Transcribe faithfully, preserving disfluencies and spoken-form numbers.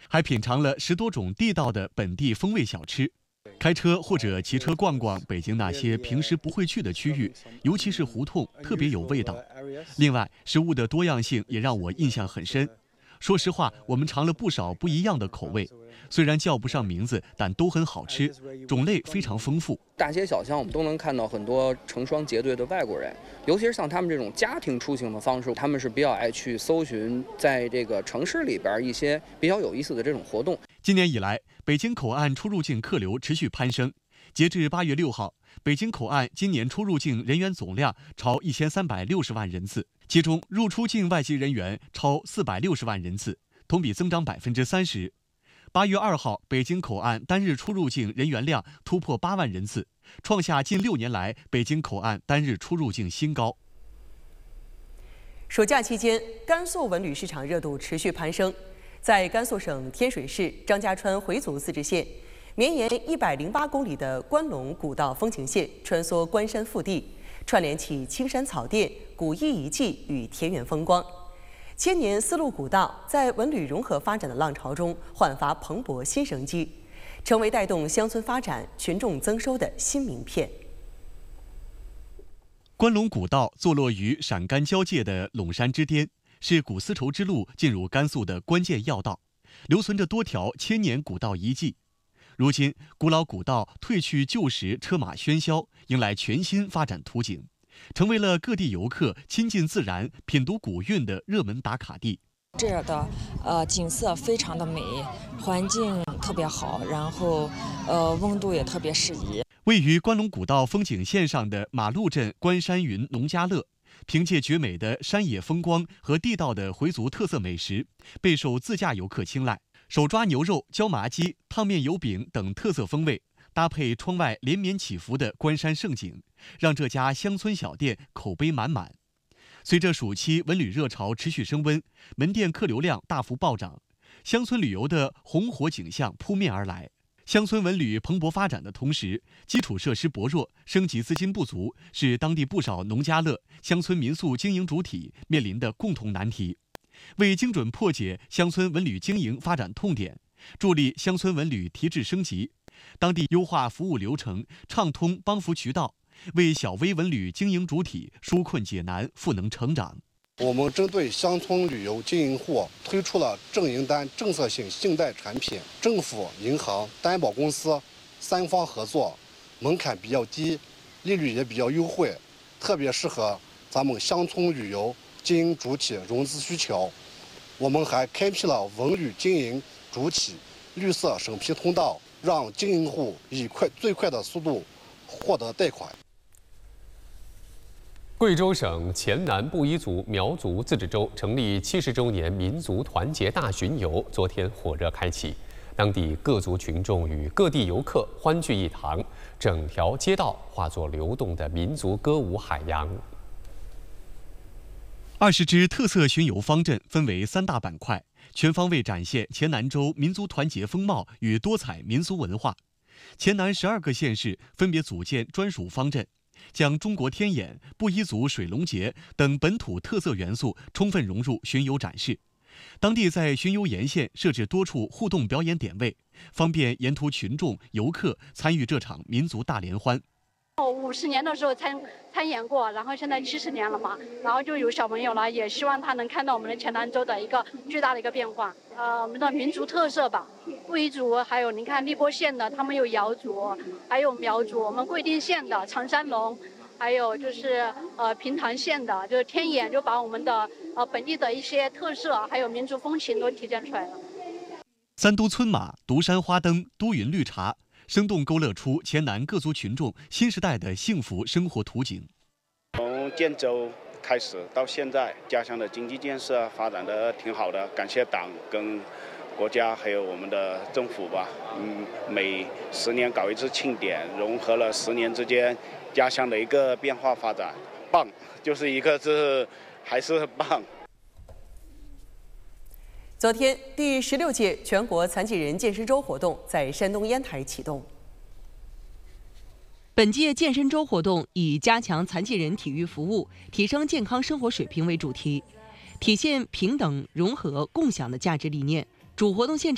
还品尝了十多种地道的本地风味小吃。开车或者骑车逛逛北京那些平时不会去的区域，尤其是胡同，特别有味道。另外，食物的多样性也让我印象很深。说实话，我们尝了不少不一样的口味，虽然叫不上名字，但都很好吃，种类非常丰富。 大街小巷我们都能看到很多成双结对的外国人，尤其是像他们这种家庭出行的方式，他们是比较爱去搜寻在这个城市里边一些比较有意思的这种活动。 今年以来，北京口岸出入境客流持续攀升。截至八月六号，北京口岸今年出入境人员总量超一千三百六十万人次，其中入出境外籍人员超四百六十万人次，同比增长百分之三十。八月二号，北京口岸单日出入境人员量突破八万人次，创下近六年来北京口岸单日出入境新高。 暑假期间，甘肃文旅市场热度持续攀升。在甘肃省天水市张家川回族自治县，绵延一百零八公里的关陇古道风景线穿梭关山腹地，串联起青山草甸、古意遗迹与田园风光。千年丝路古道在文旅融合发展的浪潮中焕发蓬勃新生机，成为带动乡村发展、群众增收的新名片。 关陇古道坐落于陕甘交界的陇山之巅，是古丝绸之路进入甘肃的关键要道，留存着多条千年古道遗迹。如今，古老古道褪去旧时车马喧嚣，迎来全新发展图景，成为了各地游客亲近自然、品读古韵的热门打卡地。 这儿的呃景色非常的美，环境特别好，然后呃温度也特别适宜。 位于关陇古道风景线上的马路镇关山云农家乐，凭借绝美的山野风光和地道的回族特色美食，备受自驾游客青睐。手抓牛肉、椒麻鸡、烫面油饼等特色风味，搭配窗外连绵起伏的关山胜景，让这家乡村小店口碑满满。随着暑期文旅热潮持续升温，门店客流量大幅暴涨，乡村旅游的红火景象扑面而来。乡村文旅蓬勃发展的同时，基础设施薄弱，升级资金不足，是当地不少农家乐、乡村民宿经营主体面临的共同难题。为精准破解乡村文旅经营发展痛点，助力乡村文旅提质升级，当地优化服务流程，畅通帮扶渠道，为小微文旅经营主体纾困解难，赋能成长。 我们针对乡村旅游经营户推出了正营单政策性信贷产品，政府、银行、担保公司三方合作，门槛比较低，利率也比较优惠，特别适合咱们乡村旅游经营主体融资需求。我们还开辟了文旅经营主体绿色审批通道，让经营户以快最快的速度获得贷款。 贵州省黔南布依族苗族自治州成立七十周年民族团结大巡游昨天火热开启，当地各族群众与各地游客欢聚一堂，整条街道化作流动的民族歌舞海洋。 二十支特色巡游方阵分为三大板块，全方位展现黔南州民族团结风貌与多彩民俗文化。黔南十二个县市分别组建专属方阵，将中国天眼、布依族水龙节等本土特色元素充分融入巡游展示。当地在巡游沿线设置多处互动表演点位，方便沿途群众、游客参与这场民族大联欢。 五十年的时候参参演过，然后现在七十年了嘛，然后就有小朋友了，也希望他能看到我们的黔南州的一个巨大的一个变化。呃，我们的民族特色吧，布依族，还有您看荔波县的，他们有瑶族，还有苗族，我们贵定县的长山龙，还有就是呃平潭县的，就是天眼，就把我们的呃本地的一些特色还有民族风情都体现出来了。 三都村马、独山花灯、都匀绿茶，生动勾勒出黔南各族群众新时代的幸福生活图景。 从建州开始到现在，家乡的经济建设发展的挺好的，感谢党跟国家还有我们的政府吧。嗯，每十年搞一次庆典，融合了十年之间家乡的一个变化发展，棒，就是一个字，还是棒。 昨天，第十六届全国残疾人健身周活动在山东烟台启动。 本届健身周活动以加强残疾人体育服务、提升健康生活水平为主题，体现平等、融合、共享的价值理念。主活动现场